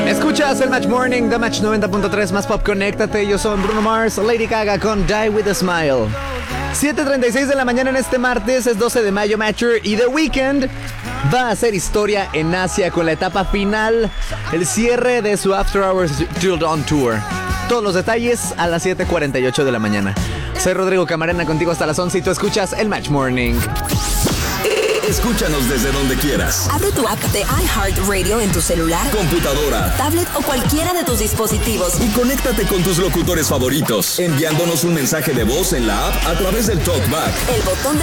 Escuchas el Match Morning de Match 90.3 más pop. Conéctate. Yo soy Bruno Mars, Lady Gaga con Die With A Smile. 7:36 de la mañana en este martes, es 12 de mayo, Matcher, y The Weeknd va a hacer historia en Asia con la etapa final, el cierre de su After Hours Till Dawn Tour. Todos los detalles a las 7:48 de la mañana. Soy Rodrigo Camarena, contigo hasta las 11 y tú escuchas el Match Morning. Escúchanos desde donde quieras. Abre tu app de iHeartRadio en tu celular, computadora, tablet o cualquiera de tus dispositivos. Y conéctate con tus locutores favoritos, enviándonos un mensaje de voz en la app a través del TalkBack. El botón de